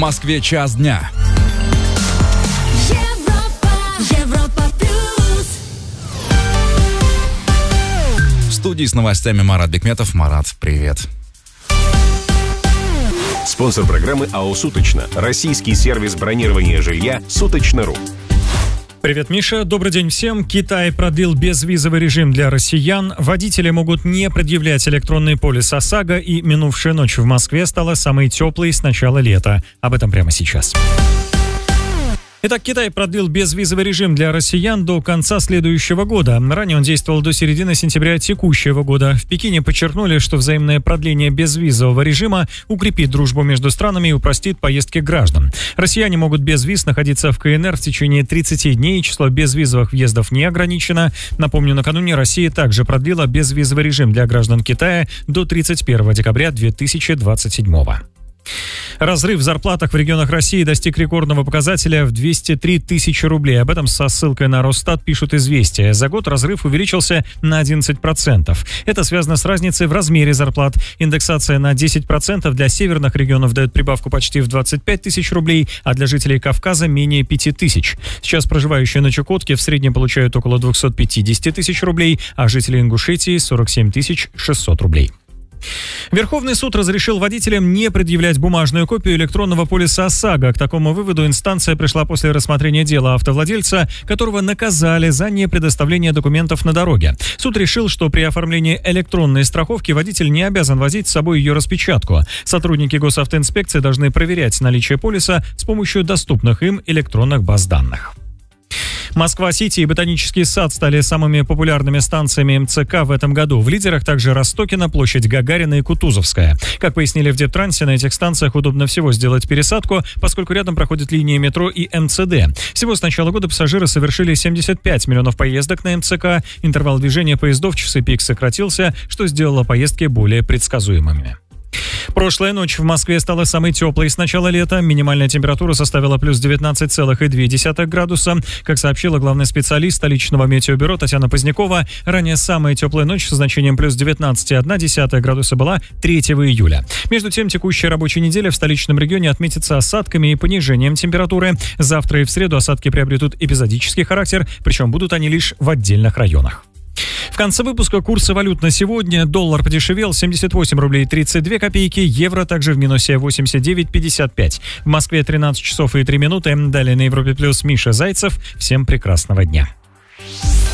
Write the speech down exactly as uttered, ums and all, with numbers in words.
Москве час дня. Европа, Европа плюс. В студии с новостями Марат Бекметов. Марат, привет. Спонсор программы АО «Суточно». Российский сервис бронирования жилья «Суточно.ру». Привет, Миша. Добрый день всем. Китай продлил безвизовый режим для россиян. Водители могут не предъявлять электронный полис ОСАГО, и минувшая ночь в Москве стала самой теплой с начала лета. Об этом прямо сейчас. Итак, Китай продлил безвизовый режим для россиян до конца следующего года. Ранее он действовал до середины сентября текущего года. В Пекине подчеркнули, что взаимное продление безвизового режима укрепит дружбу между странами и упростит поездки граждан. Россияне могут без виз находиться в КНР в течение тридцати дней. Число безвизовых въездов не ограничено. Напомню, накануне Россия также продлила безвизовый режим для граждан Китая до тридцать первого декабря две тысячи двадцать седьмого. Разрыв в зарплатах в регионах России достиг рекордного показателя в двести три тысячи рублей. Об этом со ссылкой на Росстат пишут «Известия». За год разрыв увеличился на одиннадцать процентов. Это связано с разницей в размере зарплат. Индексация на десять процентов для северных регионов дает прибавку почти в двадцать пять тысяч рублей, а для жителей Кавказа менее пяти тысяч. Сейчас проживающие на Чукотке в среднем получают около двести пятьдесят тысяч рублей, а жители Ингушетии сорок семь тысяч шестьсот рублей. Верховный суд разрешил водителям не предъявлять бумажную копию электронного полиса ОСАГО. К такому выводу инстанция пришла после рассмотрения дела автовладельца, которого наказали за непредоставление документов на дороге. Суд решил, что при оформлении электронной страховки водитель не обязан возить с собой ее распечатку. Сотрудники госавтоинспекции должны проверять наличие полиса с помощью доступных им электронных баз данных. Москва-Сити и Ботанический сад стали самыми популярными станциями МЦК в этом году. В лидерах также Ростокино, площадь Гагарина и Кутузовская. Как пояснили в Дептрансе, на этих станциях удобно всего сделать пересадку, поскольку рядом проходят линии метро и МЦД. Всего с начала года пассажиры совершили семьдесят пять миллионов поездок на МЦК. Интервал движения поездов в часы пик сократился, что сделало поездки более предсказуемыми. Прошлая ночь в Москве стала самой теплой с начала лета. Минимальная температура составила плюс девятнадцать целых две десятых градуса. Как сообщила главный специалист столичного метеобюро Татьяна Позднякова, ранее самая теплая ночь со значением плюс девятнадцать целых одна десятая градуса была третьего июля. Между тем, текущая рабочая неделя в столичном регионе отметится осадками и понижением температуры. Завтра и в среду осадки приобретут эпизодический характер, причем будут они лишь в отдельных районах. В конце выпуска курсы валют на сегодня. Доллар подешевел семьдесят восемь рублей тридцать две копейки, евро также в минусе восемьдесят девять пятьдесят пять. В Москве тринадцать часов и три минуты. Далее на Европе плюс Миша Зайцев. Всем прекрасного дня.